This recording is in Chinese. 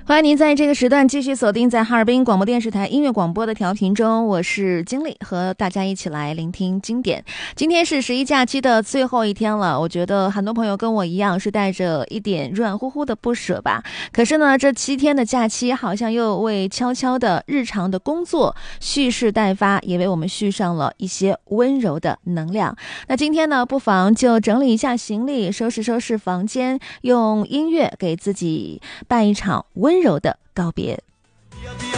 欢迎您在这个时段继续锁定在哈尔滨广播电视台音乐广播的调频中，我是经理，和大家一起来聆听经典。今天是十一假期的最后一天了，我觉得很多朋友跟我一样是带着一点软乎乎的不舍吧。可是呢，这7天的假期好像又为悄悄的日常的工作蓄势待发，也为我们续上了一些温柔的能量。那今天呢，不妨就整理一下行李，收拾收拾房间，用音乐给自己办一场温柔的告别。